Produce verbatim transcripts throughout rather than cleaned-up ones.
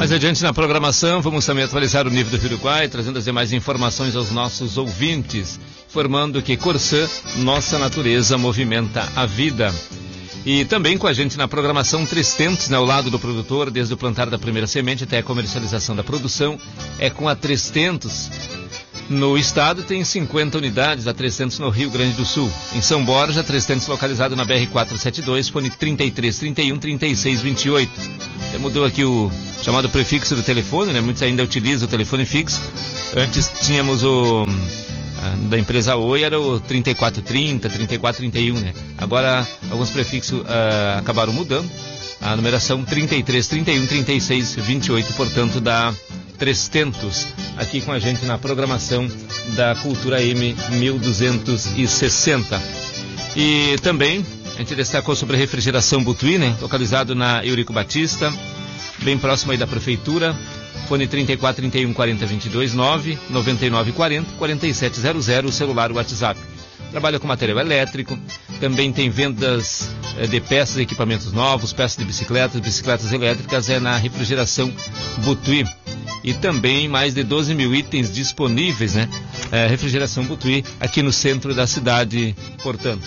Mais adiante na programação, vamos também atualizar o nível do Rio Uruguai, trazendo as demais informações aos nossos ouvintes, informando que Corsã, nossa natureza movimenta a vida. E também com a gente na programação Três Tentos, né, ao lado do produtor, desde o plantar da primeira semente até a comercialização da produção, é com a Três Tentos. No estado tem cinquenta unidades da Três Tentos no Rio Grande do Sul. Em São Borja, Três Tentos localizado na B R quatrocentos e setenta e dois, fone trinta e três, trinta e um, trinta e seis, vinte e oito. Já mudou aqui o chamado prefixo do telefone, né? Muitos ainda utilizam o telefone fixo. Antes tínhamos o... da empresa Oi era o trinta e quatro trinta, trinta e quatro trinta e um, né? Agora alguns prefixos uh, acabaram mudando. A numeração trinta e três, trinta e um, trinta e seis, vinte e oito, portanto, da Três Tentos, aqui com a gente na programação da Cultura M mil duzentos e sessenta. E também a gente destacou sobre a refrigeração Butuí, né? Localizado na Eurico Batista, bem próximo aí da prefeitura. Fone trinta e quatro, trinta e um, quarenta, vinte e dois, nove, noventa e nove, quarenta, quarenta e sete zero zero, o celular, o WhatsApp. Trabalha com material elétrico, também tem vendas eh, de peças e equipamentos novos, peças de bicicletas, bicicletas elétricas, é na refrigeração Butuí. E também mais de doze mil itens disponíveis, né? É, refrigeração Butuí, aqui no centro da cidade, portanto.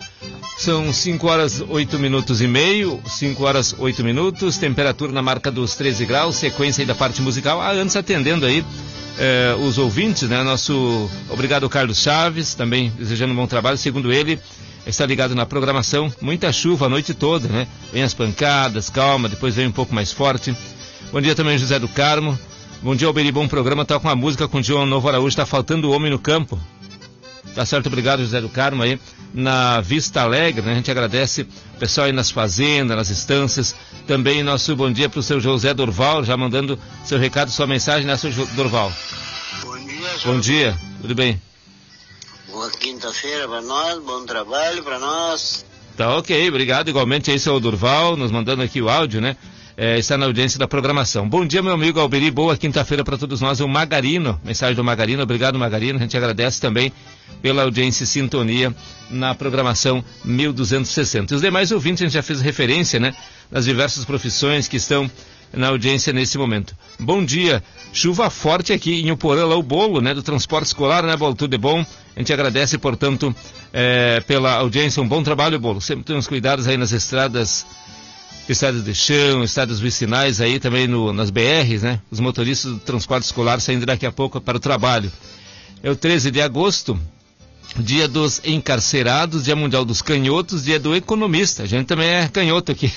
São cinco horas, oito minutos e meio, cinco horas, oito minutos, temperatura na marca dos treze graus, sequência aí da parte musical. Ah, antes atendendo aí eh, os ouvintes, né? Nosso obrigado Carlos Chaves, também desejando um bom trabalho, segundo ele, está ligado na programação, muita chuva a noite toda, né? Vem as pancadas, calma, depois vem um pouco mais forte. Bom dia também José do Carmo, bom dia Alberi, bom programa, toca uma música com o João Novo Araújo, está faltando homem no campo. Tá certo, obrigado José do Carmo aí na Vista Alegre, né? A gente agradece o pessoal aí nas fazendas, nas estâncias, também nosso bom dia para o seu José Dorval, já mandando seu recado, sua mensagem, né, seu Dorval? Bom dia, senhor. Bom dia, tudo bem? Boa quinta-feira para nós, bom trabalho para nós. Tá ok, obrigado, igualmente aí seu Dorval, nos mandando aqui o áudio, né? É, está na audiência da programação. Bom dia, meu amigo Alberi, boa quinta-feira para todos nós, o Magarino, mensagem do Magarino, obrigado Magarino, a gente agradece também pela audiência e sintonia na programação mil duzentos e sessenta. E os demais ouvintes, a gente já fez referência, né, nas diversas profissões que estão na audiência nesse momento. Bom dia, chuva forte aqui em Uporã, lá o Bolo, né, do transporte escolar, né, Bolo, tudo de bom? A gente agradece, portanto, é, pela audiência, um bom trabalho, Bolo, sempre tem uns cuidados aí nas estradas, estradas de chão, estradas vicinais aí também no, nas B Rs, né, os motoristas do transporte escolar saindo daqui a pouco para o trabalho. É o treze de agosto, dia dos encarcerados, dia mundial dos canhotos, dia do economista. A gente também é canhoto aqui.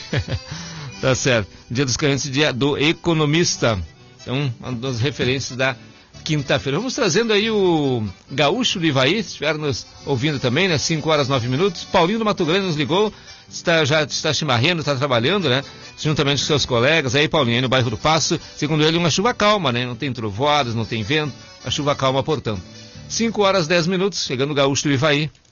Tá certo. Dia dos canhotos, dia do economista. Então, uma das referências da quinta-feira. Vamos trazendo aí o Gaúcho do Ivaí, se estiver nos ouvindo também, né? cinco horas, nove minutos. Paulinho do Mato Grande nos ligou, está, já está chimarrendo, está trabalhando, né? Juntamente com seus colegas. Aí, Paulinho, aí no bairro do Passo, segundo ele, uma chuva calma, né? Não tem trovoadas, não tem vento, a chuva calma, portanto. cinco horas, dez minutos, chegando o Gaúcho do Ivaí.